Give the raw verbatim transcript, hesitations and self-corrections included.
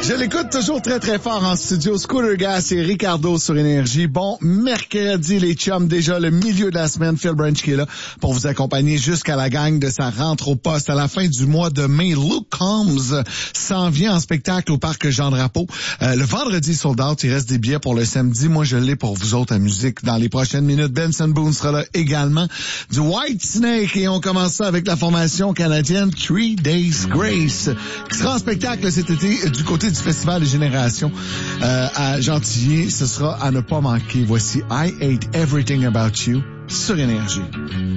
Je l'écoute toujours très très fort en studio. Scooter Gas et Ricardo sur Énergie. Bon mercredi les chums, déjà le milieu de la semaine. Phil Branch qui est là pour vous accompagner jusqu'à la gang de sa rentre au poste à la fin du mois de mai. Luke Combs s'en vient en spectacle au parc Jean-Drapeau. Euh, le vendredi sold out, il reste des billets pour le samedi. Moi je l'ai pour vous autres à musique dans les prochaines minutes. Benson Boone sera là également. Du White Snake et on commence ça avec la formation canadienne Three Days Grace qui sera en spectacle cet été du côté du Festival des Générations euh, à Gentilly. Ce sera à ne pas manquer. Voici I Hate Everything About You sur Énergie.